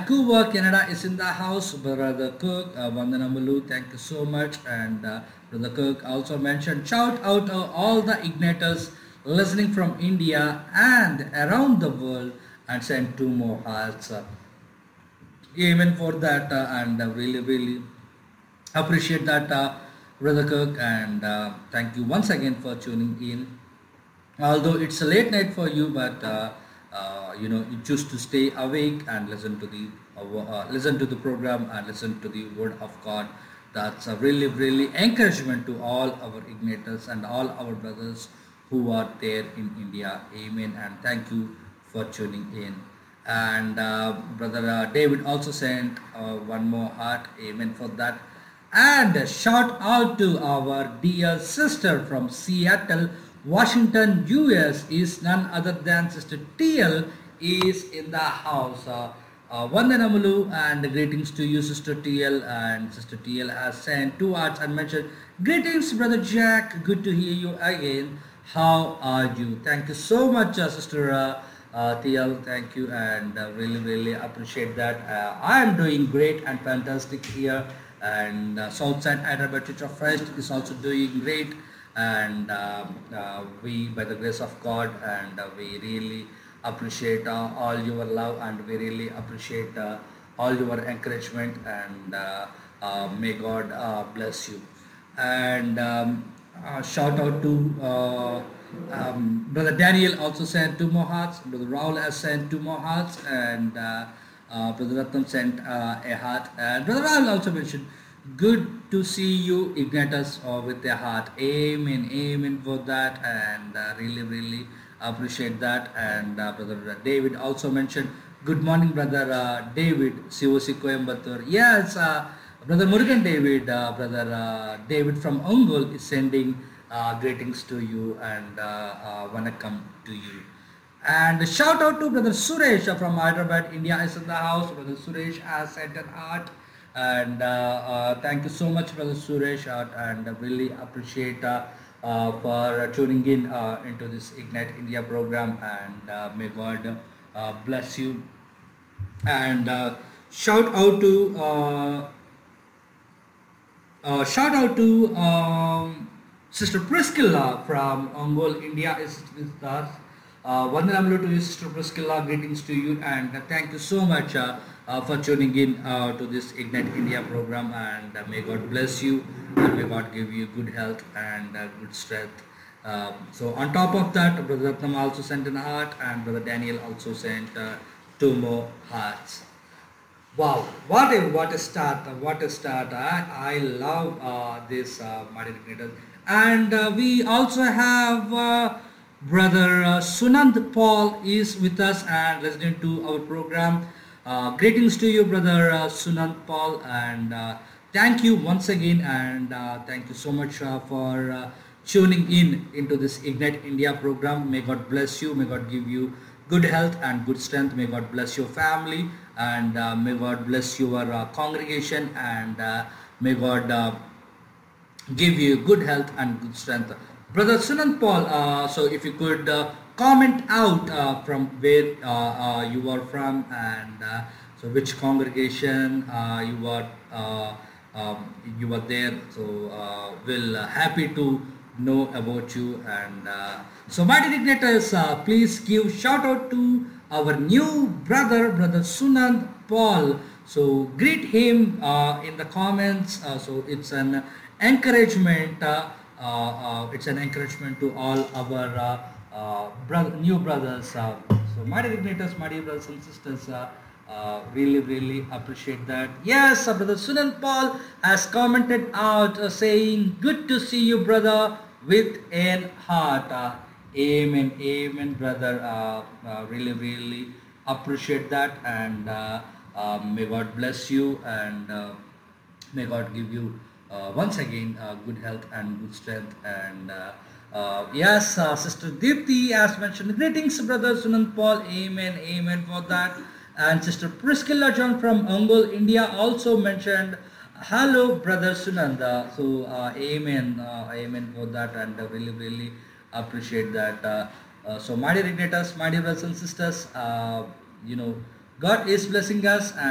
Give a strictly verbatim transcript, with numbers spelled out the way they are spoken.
Vancouver, Canada is in the house. Brother Cook, uh, Vandanamalu, thank you so much. And uh, Brother Cook also mentioned shout out to all the igniters listening from India and around the world and send two more hearts. Uh, even for that, uh, and uh, really, really appreciate that, uh, Brother Cook. And uh, thank you once again for tuning in, although it's a late night for you, but uh, uh, you know you choose to stay awake and listen to the uh, wo- uh, listen to the program and listen to the word of God. That's a really really encouragement to all our igniters and all our brothers who are there in India. Amen, and thank you for tuning in. And uh, brother uh, David also sent uh, one more heart. Amen for that. And a shout out to our dear sister from Seattle, Washington, U S is none other than Sister T L is in the house. Uh, uh, Vandanamalu and greetings to you, Sister T L. And Sister T L has sent two hearts and mentioned, greetings, Brother Jack. Good to hear you again. How are you? Thank you so much, uh, Sister uh, uh, T L. Thank you, and uh, really, really appreciate that. Uh, I am doing great and fantastic here, and uh, Southside Hyderabad Church of Christ is also doing great. And um, uh, we, by the grace of God, and uh, we really appreciate uh, all your love, and we really appreciate uh, all your encouragement, and uh, uh, may God uh, bless you. And um, uh, shout out to uh, um, Brother Daniel also sent two more hearts. Brother Raul has sent two more hearts, and uh, uh, Brother Ratnam sent uh, a heart. And Brother Raul also mentioned, good to see you, Ignatius, uh, with a heart. Amen, amen for that, and uh, really, really appreciate that. And uh, Brother David also mentioned, good morning, Brother uh, David, C O C Coimbatore. Yes, uh, Brother Murugan David, uh, Brother uh, David from Ongol is sending uh, greetings to you, and uh, uh, Vanakkam to you. And shout out to Brother Suresh from Hyderabad, India is in the house. Brother Suresh has sent an art. And uh, uh, thank you so much, Brother Suresh, uh, and uh, really appreciate uh, uh, for tuning in uh, into this Ignite India program. And uh, may God uh, bless you. And uh, shout out to uh, uh, shout out to um, Sister Priscilla from Ongol, India is with us. Uh, Vandanamalu to you, Sister Priscilla. Greetings to you, and uh, thank you so much uh, uh, for tuning in uh, to this Ignite India program. And uh, may God bless you, and may God give you good health and uh, good strength. Um, so on top of that, Brother Ratnam also sent an heart, and Brother Daniel also sent uh, two more hearts. Wow, what a what a start! What a start! I, I love uh, this uh, Martin, and uh, we also have uh, brother uh, Sunand Paul is with us and listening to our program. Uh, greetings to you, brother uh, Sunand Paul, and uh, thank you once again, and uh, thank you so much uh, for uh, tuning in into this Ignite India program. May God bless you. May God give you good health and good strength. May God bless your family, and uh, may God bless your uh, congregation, and uh, may God uh, give you good health and good strength. Brother Sunan Paul, uh, so if you could uh, comment out uh, from where uh, uh, you are from, and uh, so which congregation uh, you are uh, um, you are there. So uh, we'll uh, happy to know about you. And uh, so my dignitaries, uh, please give shout out to our new brother, brother Sunand Paul. So greet him uh, in the comments. Uh, so it's an encouragement. Uh, uh, uh, it's an encouragement to all our uh, uh, brother, new brothers. Uh, so my dignitaries, my dear brothers and sisters. Uh, uh, really, really appreciate that. Yes, uh, brother Sunil Paul has commented out uh, saying, "Good to see you, brother, with an heart." Uh, amen, amen, brother. Uh, uh, really, really appreciate that, and uh, uh, may God bless you, and uh, may God give you uh, once again uh, good health and good strength. And uh, uh, yes, uh, Sister Deepthi has mentioned, greetings, brother Sunand Paul. Amen, amen for that. And Sister Priscilla John from Ongol, India also mentioned, hello, brother Sunanda. So, uh, amen, uh, amen for that, and uh, really, really appreciate that. Uh, uh, so, my dear igniters, my dear brothers and sisters, uh, you know, God is blessing us. And